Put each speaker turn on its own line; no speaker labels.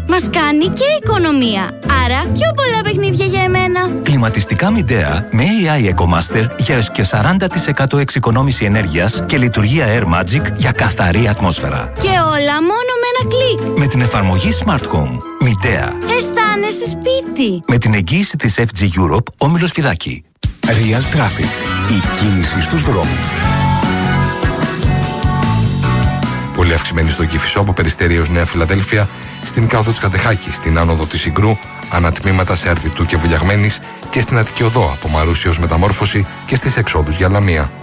Μας κάνει και οικονομία. Άρα πιο πολλά παιχνίδια για εμένα.
Κλιματιστικά Midea με AI EcoMaster για έως και 40% εξοικονόμηση ενέργειας και λειτουργία Air Magic για καθαρή ατμόσφαιρα.
Και όλα μόνο με ένα κλικ.
Με την εφαρμογή Smart Home. Midea.
Αισθάνεσαι σπίτι.
Με την εγγύηση της FG Europe, Όμιλος Φιδάκη.
Real Traffic. Η κίνηση στους δρόμους.
Πολύ αυξημένη στο Κηφισό από Περιστέρι έως Νέα Φιλαδέλφια, στην Κάδο της Κατεχάκη, στην άνοδο της Συγκρού, ανατμήματα σε Αρβιτού και Βουλιαγμένης και στην Αττική Οδό από Μαρούσι ως Μεταμόρφωση και στις εξόδους για Λαμία.